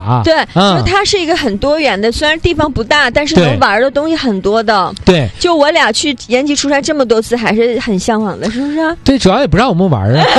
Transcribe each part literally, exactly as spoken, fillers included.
对，嗯、说它是一个很多元的，虽然地方不大，但是能玩的东西很多的。 对， 就我俩去延吉出差这么多次，还是很向往的，是不是？ 对，主要也不让我们玩啊。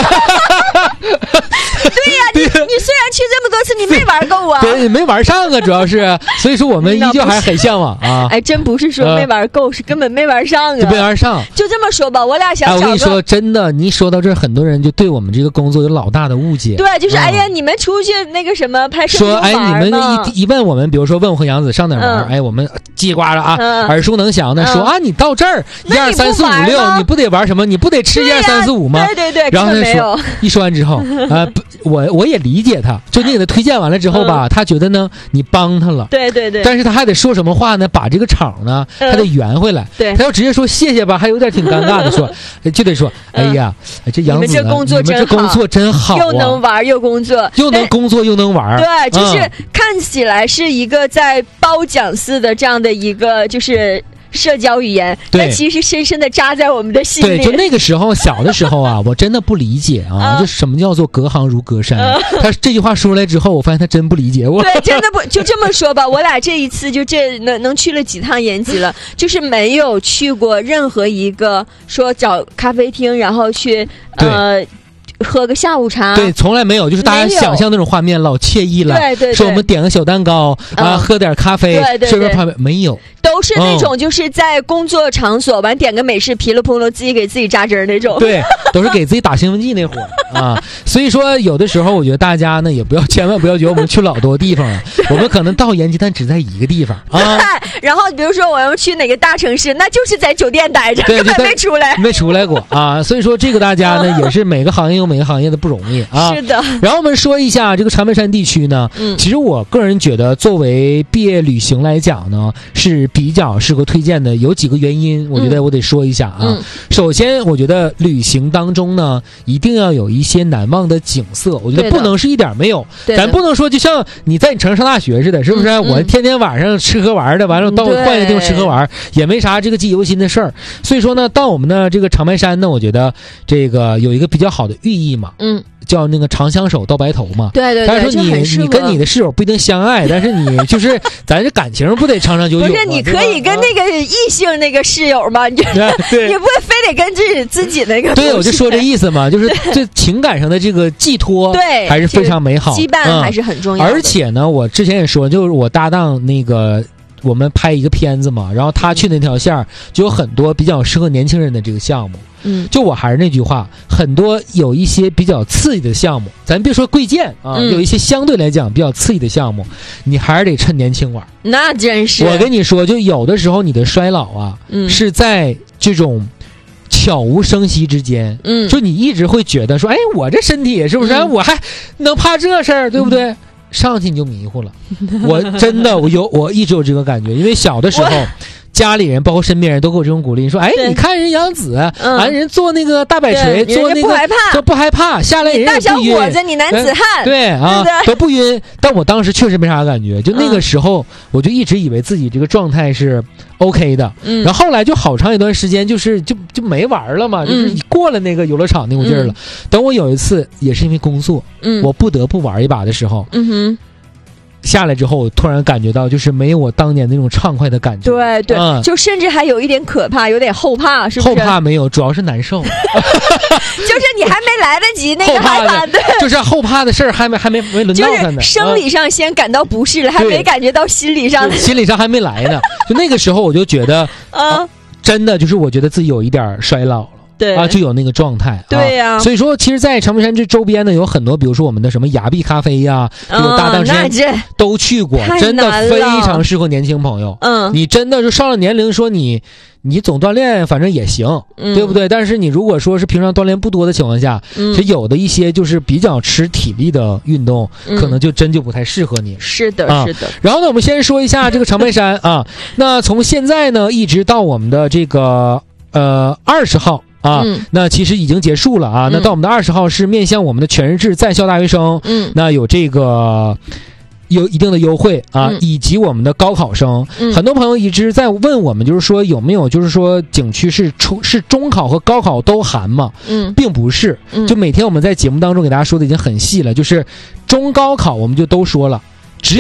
对呀、啊，你你虽然去这么多次，你没玩够啊。 对，你没玩上啊，主要是，所以说我们依旧还很向往啊。 哎，真不是说没玩够，呃、是根本没玩上啊。 就没玩上。 就这么说吧，我俩想找个。 哎，我跟你说，真的，你一说到这儿，很多人就对我们这个工作有老大的误解。 对，就是、 嗯、 哎呀，你们出去那个什么拍摄说，哎，你们一一问我们，比如说问我和杨子上哪儿玩，嗯、哎，我们叽里呱啦啊，嗯、耳熟能详的说、嗯、啊，你到这儿一二三四五六，你不得玩什么？你不得吃一二三四五吗？ 对对对， 然后他说，一说完之后，啊，我我也理解他，就你给他推荐完了之后吧，嗯、他觉得呢你帮他了， 对对对， 但是他还得说什么话呢？把这个场呢，他得圆回来。 对， 他要直接说谢谢吧，还有点挺尴尬的说，就得说，哎呀，这杨子， 你们这工作真好， 你们这工作真好、啊， 又能玩又工作， 又能工作又能玩。 对，就是看起来是一个在褒奖似的这样的一个就是社交语言，但其实深深的扎在我们的心里。 对，就那个时候小的时候啊，我真的不理解啊，啊就什么叫做隔行如隔山。啊、他这句话说出来之后，我发现他真不理解我。 对，真的不就这么说吧。我俩这一次就这能能去了几趟延吉了，就是没有去过任何一个说找咖啡厅，然后去呃。喝个下午茶， 对，从来没有，就是大家想象那种画面老惬意了。 对 对, 对， 说我们点个小蛋糕、嗯、啊，喝点咖啡， 对对顺便旁边没有， 都是那种就是在工作场所完、嗯、点个美式噼里扑噜自己给自己扎针那种。 对，都是给自己打兴奋剂那会儿啊。所以说有的时候我觉得大家呢也不要千万不要觉得我们去老多地方了，我们可能到延吉但只在一个地方啊。 然后比如说我要去哪个大城市，那就是在酒店待着，根本没出来， 没出来过啊。所以说这个大家呢也是每个行业有每个行业的不容易。啊， 是的。 然后我们说一下这个长白山地区呢，嗯，其实我个人觉得，作为毕业旅行来讲呢，是比较适合推荐的。有几个原因，我觉得我得说一下啊。嗯、首先，我觉得旅行当中呢，一定要有一些难忘的景色，我觉得不能是一点没有。咱不能说就像你在你城市上大学似的，是不是？嗯、我天天晚上吃喝玩的，完了到换一个地方吃喝玩，也没啥这个记忆犹新的事儿。所以说呢，到我们的这个长白山呢，我觉得这个有一个比较好的寓意嘛。嗯。叫那个长相守到白头嘛， 对对对， 但是说你你跟你的室友不一定相爱，但是你就是咱这感情不得长长久久。 不是，你可以跟那个异性那个室友嘛，你就你不非得跟自己自己那个。 对，我就说这意思嘛，就是这情感上的这个寄托， 对， 还是非常美好， 羁绊还是很重要、嗯。 而且呢，我之前也说，就是我搭档那个。我们拍一个片子嘛，然后他去那条线就有很多比较适合年轻人的这个项目。嗯，就我还是那句话，很多有一些比较刺激的项目，咱别说贵贱啊、嗯，有一些相对来讲比较刺激的项目，你还是得趁年轻玩。 那真是， 我跟你说，就有的时候你的衰老啊，嗯、是在这种悄无声息之间。嗯，就你一直会觉得说，哎，我这身体是不是、嗯、我还能怕这事儿，对不对？嗯，上去你就迷糊了，我真的我有我一直有这个感觉，因为小的时候，家里人包括身边人都给我这种鼓励，说：“哎，你看人杨子，完、嗯、人做那个大摆锤，做那个不害怕， 都不害怕，下来人也不晕。大小伙子，你男子汉， 对啊，对对都不晕。但我当时确实没啥感觉，就那个时候，嗯、我就一直以为自己这个状态是 OK 的。嗯，然后后来就好长一段时间，就是就就没玩了嘛，就是过了那个游乐场那股劲儿了、嗯。等我有一次也是因为工作，嗯，我不得不玩一把的时候，嗯哼。下来之后，我突然感觉到，就是没有我当年那种畅快的感觉。 对对、嗯，就甚至还有一点可怕，有点后怕，是不是？ 后怕没有，主要是难受。 就是你还没来得及那个害怕的， 就是后怕的事儿还没还没没轮到他呢。 就是生理上先感到不适了，嗯、还没感觉到心理上， 心理上还没来呢。就那个时候，我就觉得，啊、呃，真的就是我觉得自己有一点衰老了。 对啊，就有那个状态。 对呀、啊， 所以说，其实，在长白山这周边呢，有很多，比如说我们的什么雅碧咖啡呀、啊，有大当时都去过，真的非常适合年轻朋友。嗯，你真的是上了年龄，说你你总锻炼，反正也行、嗯，对不对？但是你如果说是平常锻炼不多的情况下，嗯，其实有的一些就是比较吃体力的运动，嗯、可能就真就不太适合你。 是的， 啊、 是的。 然后呢，我们先说一下这个长白山啊，那从现在呢，一直到我们的这个呃二十号。啊、嗯，那其实已经结束了啊。嗯、那到我们的二十号是面向我们的全日制在校大学生，嗯，那有这个有一定的优惠啊、嗯，以及我们的高考生。嗯，很多朋友一直在问我们，就是说有没有，就是说景区是初是中考和高考都含吗？嗯，并不是。嗯，就每天我们在节目当中给大家说的已经很细了，就是中高考我们就都说了